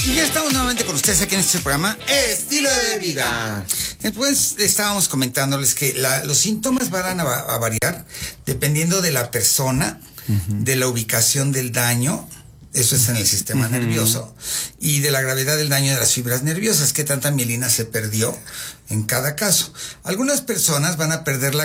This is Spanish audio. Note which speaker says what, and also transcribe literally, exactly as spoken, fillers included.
Speaker 1: Y ya estamos nuevamente con ustedes aquí en este programa Estilo de Vida. Después estábamos comentándoles que la, los síntomas van a, a variar dependiendo de la persona, uh-huh. de la ubicación del daño, eso es en el sistema uh-huh. nervioso, y de la gravedad del daño de las fibras nerviosas, qué tanta mielina se perdió en cada caso. Algunas personas van a perder la